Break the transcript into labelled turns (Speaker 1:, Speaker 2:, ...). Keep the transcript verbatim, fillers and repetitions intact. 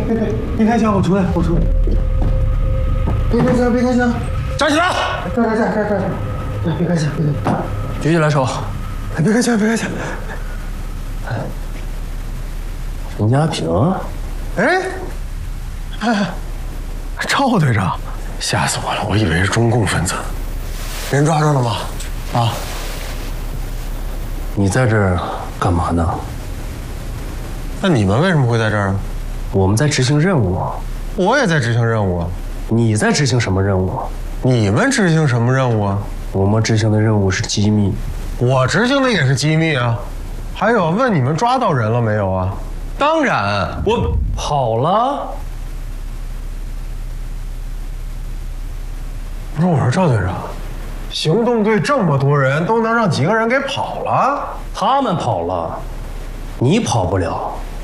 Speaker 1: 别别别开枪！我出来，我出来！别开枪！别开枪！
Speaker 2: 站起来！
Speaker 1: 站站站站站！别别开枪！别开枪！
Speaker 2: 举起来手！
Speaker 1: 别开枪！别开枪！
Speaker 2: 陈家平，
Speaker 1: 哎，哎，赵队长，吓死我了！我以为是中共分子。人抓着了吗？啊？
Speaker 2: 你在这儿干嘛呢？
Speaker 1: 那你们为什么会在这儿？
Speaker 2: 我们在执行任务。
Speaker 1: 我也在执行任务。
Speaker 2: 你在执行什么任务？
Speaker 1: 你们执行什么任务啊？
Speaker 2: 我们执行的任务是机密。
Speaker 1: 我执行的也是机密啊。还有，问你们抓到人了没有啊？当然，我
Speaker 2: 跑了。
Speaker 1: 不是，我说赵队长，行动队这么多人，都能让几个人给跑了？
Speaker 2: 他们跑了，你跑不了。